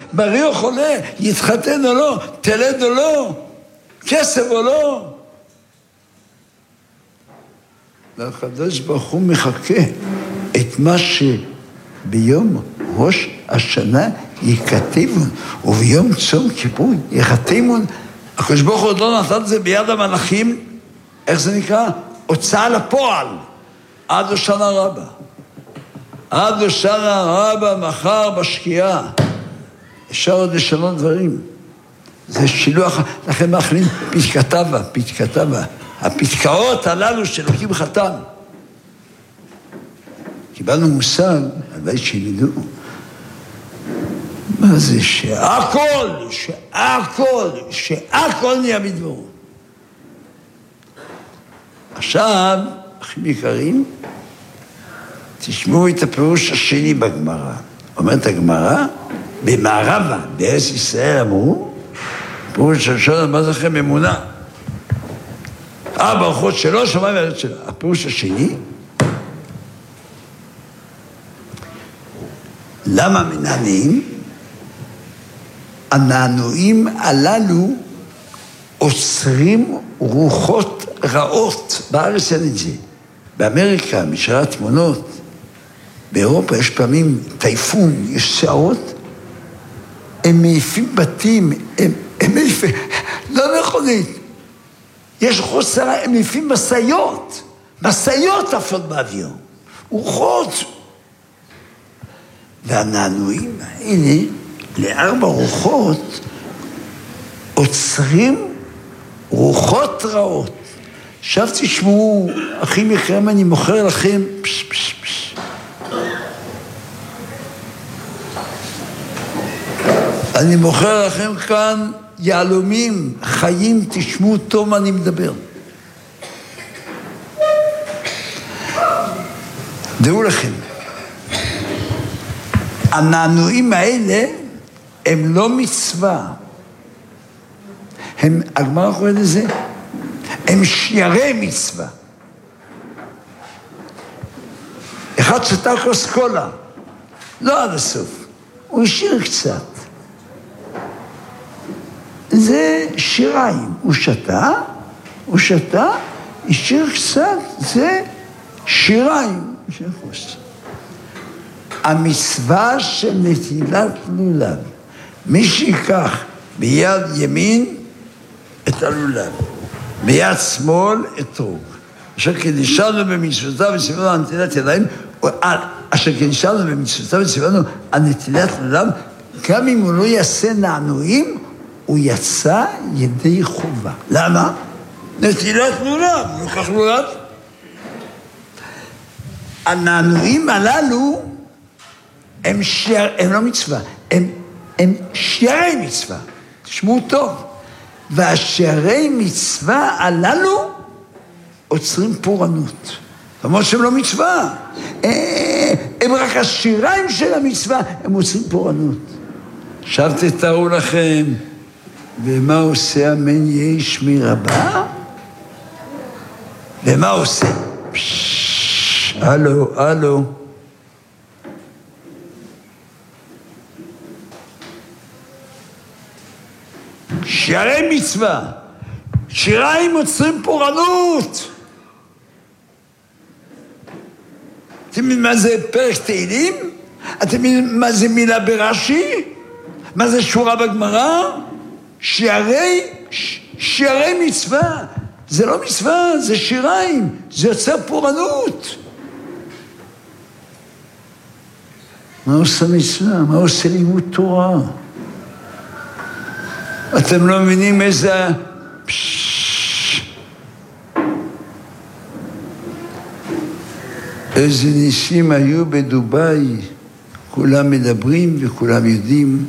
בריא או חולה, יתחתן או לא, תלד או לא, כסף או לא. והקדוש ברוך הוא מחכה את מה שביום ראש השנה ייכתבון, וביום צום כיפור ייחתמון. הקדוש ברוך הוא עוד לא נתן את זה ביד המלאכים, איך זה נקרא? הוצאה לפועל, עד הושענא רבה. עד הושענא רבה מחר בשקיעה. אפשר עוד לשנות דברים. זה שילוח, לכן מאכלים פתקתבה. הפתקאות הללו שלוקים חתם. קיבלנו מושג, הלוואי שילדו. מה זה? שהכל נהיה בדברו. עכשיו, אחים יקרים, תשמעו את הפירוש השני בגמרא. אומרת הגמרא, במערבה, בארץ ישראל אמרו, פירוש הראשון, מה זה לכם אמונה? ברכות שלו, שמיים וארץ שלו. הפירוש השני, למה מנענעים? הנענועים הללו עוצרים רוחות רעות. בארץ אין את זה. באמריקה, משאר התמונות, באירופה יש פעמים טייפון, יש שערות, הם מעיפים בתים, הם מעיפים, לא מכונית. יש חוסר, הם מעיפים משאיות עפות באוויר, רוחות. והנענועים האלה, לארבע רוחות, עוצרים רוחות רעות. עכשיו תשמעו, אחים יקרים, אני מוכר לכם, אני מוכר לכם כאן יעלומים, חיים, תשמעו טוב מה אני מדבר. דעו לכם, הנענועים האלה הם לא מצווה. הגמרא קורא לזה, הם שיירי מצווה. אחד שתה כוס קולה, לא עד הסוף, הוא השאיר קצת. זה שיריים, הוא שתה, השאיר קצת, זה שיריים. המצווה של נטילת לולב, מי שיקח ביד ימין את הלולב, ביד שמאל את רוג. אשר כדישנו במצוותיו וציוונו על נטילת ידיים, אשר כדישנו במצוותיו וציוונו על נטילת לולב, גם אם הוא לא יעשה נענועים, הוא יצא ידי חובה. למה? נטילת לולב, לוקח לולב. הנענועים הללו הם לא מצווה, הם שיירי מצווה. תשמעו טוב. והשיירי מצווה הללו עוצרים פורענות. למרות שהם לא מצווה. הם רק השיריים של המצווה, הם עוצרים פורענות. עכשיו תתארו לכם, ומה עושה אמן יהי שמי רבה? ומה עושה? הלו. שיירי מצווה, שיריים עוצרים פורענות. אתם יודעים מה זה פרק תהילים? אתם יודעים מה זה מילה ברש"י? מה זה שורה בגמרא? שיירי מצווה. זה לא מצווה, זה שיריים, זה יוצר פורענות. מה עושה מצווה? מה עושה לימוד תורה? אתם לא מבינים איזה... איזה ניסים היו בדובאי, כולם מדברים וכולם יודעים.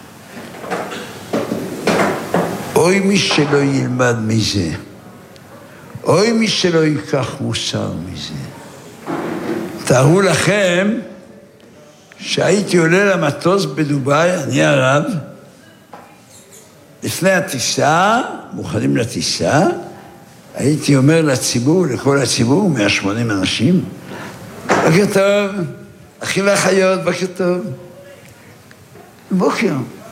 אוי מי שלא ילמד מזה, אוי מי שלא ייקח מוסר מזה. תארו לכם שהייתי עולה למטוס בדובאי, אני הרב, לפני הטיסה, מוכנים לטיסה, הייתי אומר לציבור, לכל הציבור, 180 אנשים, בוקר טוב, אחים ואחיות, בוקר טוב. בוקר.